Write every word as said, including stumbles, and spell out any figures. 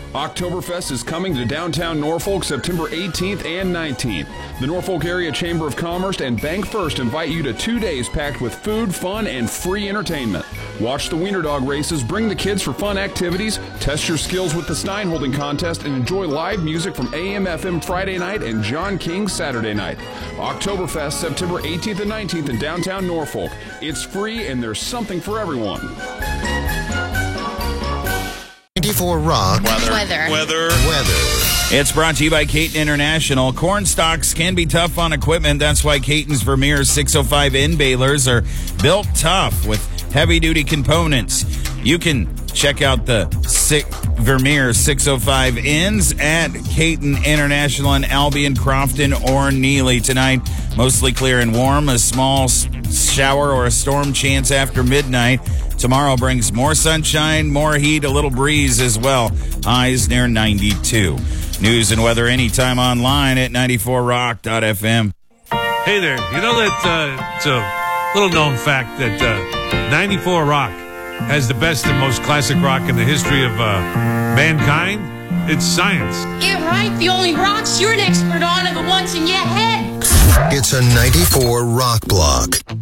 Oktoberfest is coming to downtown Norfolk September eighteenth and nineteenth. The Norfolk Area Chamber of Commerce and Bank First invite you to two days packed with food, fun, and free entertainment. Watch the Wiener Dog races, bring the kids for fun activities, test your skills with the Stein Holding Contest, and enjoy live music from A M F M Friday night and John King Saturday night. Oktoberfest September eighteenth and nineteenth in downtown Norfolk. It's free and there's something for everyone. ninety-four Rock. Weather. Weather. Weather. Weather. It's brought to you by Caton International. Corn stalks can be tough on equipment. That's why Caton's Vermeer six oh five N balers are built tough with heavy-duty components. You can check out the six, Vermeer six oh five Ns at Caton International in Albion, Crofton, or Neely tonight. Mostly clear and warm. A small shower or a storm chance after midnight. Tomorrow brings more sunshine, more heat, a little breeze as well. Highs near ninety-two. News and weather anytime online at ninety-four rock dot f m. Hey there. You know that uh, it's a little known fact that uh, ninety-four Rock has the best and most classic rock in the history of uh, mankind? It's science. Yeah, right. The only rocks you're an expert on are the ones in your head. It's a ninety-four Rock Block.